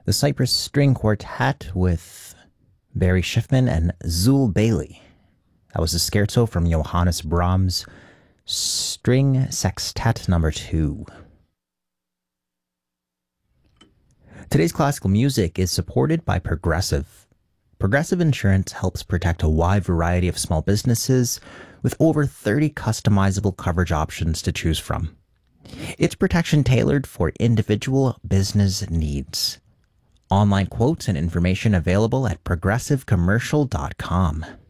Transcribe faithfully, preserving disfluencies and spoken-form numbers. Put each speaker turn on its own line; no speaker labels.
The Cypress String Quartet with Barry Schiffman and Zul Bailey. That was a scherzo from Johannes Brahms' String Sextet number two. Today's classical music is supported by Progressive. Progressive Insurance helps protect a wide variety of small businesses with over thirty customizable coverage options to choose from. It's protection tailored for individual business needs. Online quotes and information available at progressive commercial dot com.